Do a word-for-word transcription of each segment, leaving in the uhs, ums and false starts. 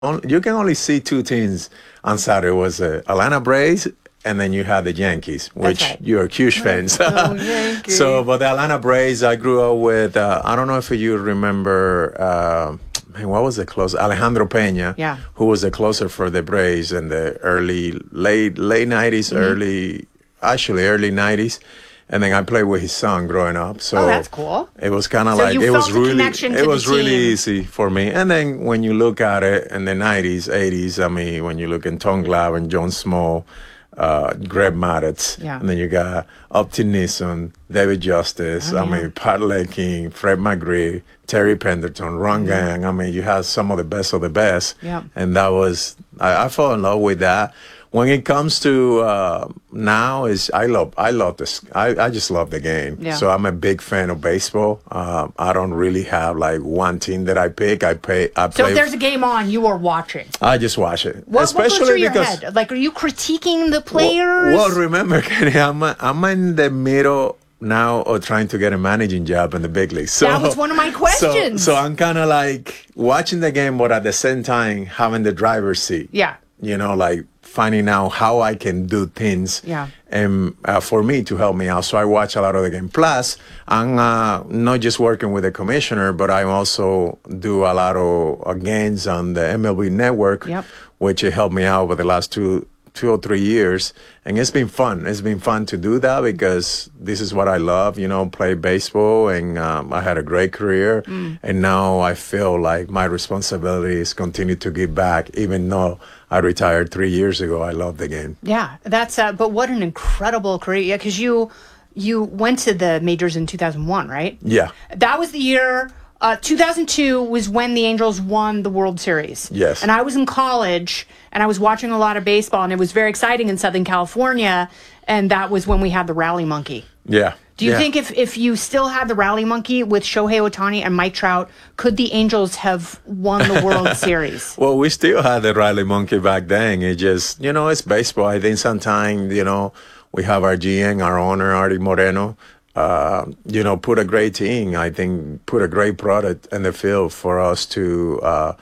on, you can only see two teams on Saturday. It was uh, Atlanta Braves, and then you had the Yankees, which right. you're huge fans. Oh, Yankees. So, but the Atlanta Braves, I grew up with. Uh, I don't know if you remember. Uh, man, what was the closer? Alejandro Peña, yeah. who was the closer for the Braves in the early, late, late nineties, mm-hmm. early, actually early nineties. And then I played with his son growing up. So oh, that's cool. It was kind of so like you it felt was really it was team. really easy for me. And then when you look at it in the nineties, eighties, I mean, when you look at Tom Glavine, John Small, uh, Greg Maddux, yeah. and then you got Upton Nixon, David Justice, oh, I yeah. mean, Pat King, Fred McGree, Terry Penderton, Ron mm-hmm. Gang. I mean, you had some of the best of the best. Yeah. And that was I, I fell in love with that. When it comes to uh, now, is I love I love this. I, I just love the game. Yeah. So I'm a big fan of baseball. Um, I don't really have like one team that I pick. I pay. I so play, if there's a game on, you are watching. I just watch it. What, Especially what goes through your because head? Like, are you critiquing the players? Well, well remember, Kenny, I'm a, I'm in the middle now of trying to get a managing job in the big leagues. So, that was one of my questions. So, so I'm kind of like watching the game, but at the same time having the driver's seat. Yeah. You know, like finding out how I can do things. Yeah. And uh, for me to help me out. So I watch a lot of the game. Plus, I'm uh, not just working with the commissioner, but I also do a lot of uh, games on the M L B Network, yep. which helped me out over the last two two or three years. And it's been fun. It's been fun to do that because this is what I love, you know, play baseball. And um, I had a great career. Mm. And now I feel like my responsibility is continue to give back, even though I retired three years ago. I love the game. Yeah, that's, uh, but what an incredible career. Yeah, because you, you went to the majors in two thousand one, right? Yeah. That was the year... Uh, two thousand two was when the Angels won the World Series. Yes. And I was in college, and I was watching a lot of baseball, and it was very exciting in Southern California, and that was when we had the Rally Monkey. Yeah. Do you yeah. think if, if you still had the Rally Monkey with Shohei Ohtani and Mike Trout, could the Angels have won the World Series? Well, we still had the Rally Monkey back then. It just, you know, it's baseball. I think sometimes, you know, we have our G M, our owner, Artie Moreno, Uh, you know, put a great team. I think put a great product in the field for us to uh,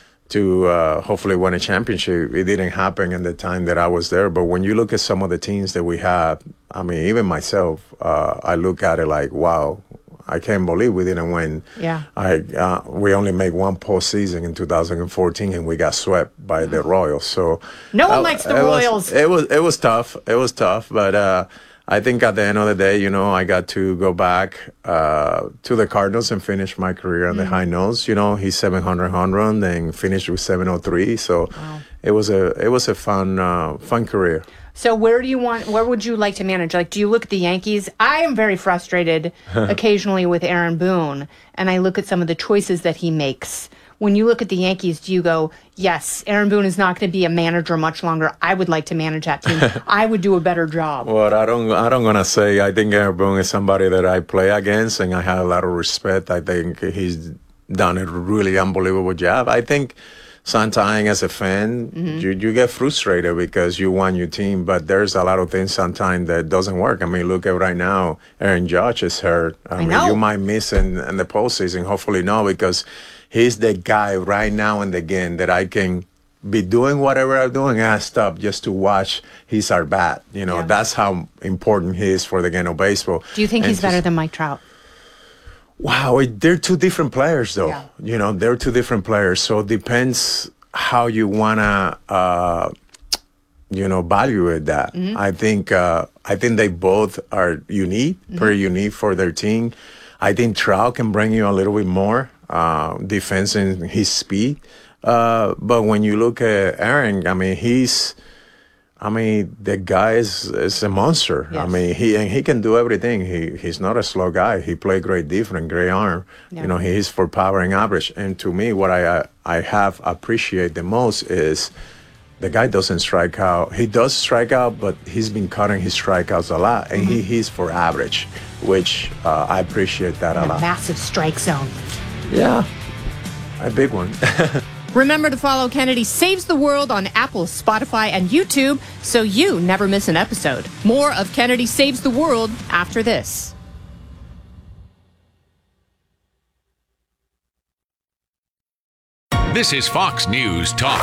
to uh, hopefully win a championship. It didn't happen in the time that I was there, but when you look at some of the teams that we have, I mean, even myself, uh, I look at it like, wow, I can't believe we didn't win. Yeah. I uh, we only made one postseason in two thousand fourteen, and we got swept by the Royals. So no one uh, likes the it Royals. Was, it was it was tough. It was tough, but. Uh, I think at the end of the day, you know, I got to go back uh, to the Cardinals and finish my career on mm. the high notes. You know, he's seven hundred home run, then finished with seven oh three. So wow. it was a it was a fun uh, fun career. So where do you want? Where would you like to manage? Like, do you look at the Yankees? I am very frustrated occasionally with Aaron Boone, and I look at some of the choices that he makes. When you look at the Yankees, do you go, yes, Aaron Boone is not going to be a manager much longer. I would like to manage that team. I would do a better job. Well, I don't I don't gonna say I think Aaron Boone is somebody that I play against, and I have a lot of respect. I think he's done a really unbelievable job. I think sometimes as a fan, mm-hmm. you, you get frustrated because you want your team, but there's a lot of things sometimes that doesn't work. I mean, look at right now, Aaron Judge is hurt. I, I mean, know. You might miss in, in the postseason. Hopefully no, because he's the guy right now in the game that I can be doing whatever I'm doing and I stop just to watch his at bat. You know, yeah. That's how important he is for the game of baseball. Do you think and he's better than Mike Trout? Wow, they're two different players, though. Yeah. You know, they're two different players. So it depends how you want to, uh, you know, evaluate that. Mm-hmm. I think uh, I think they both are unique, mm-hmm. pretty unique for their team. I think Trout can bring you a little bit more uh, defense and his speed. Uh, but when you look at Aaron, I mean, he's, I mean, the guy is, is a monster. Yes. I mean, he and he can do everything. He he's not a slow guy. He play great defense, great arm. Yeah. You know, he is for power and average. And to me, what I I have appreciate the most is the guy doesn't strike out. He does strike out, but he's been cutting his strikeouts a lot, and mm-hmm. he he's for average, which uh, I appreciate that and a lot. Massive strike zone. Yeah, a big one. Remember to follow Kennedy Saves the World on Apple, Spotify, and YouTube so you never miss an episode. More of Kennedy Saves the World after this. This is Fox News Talk.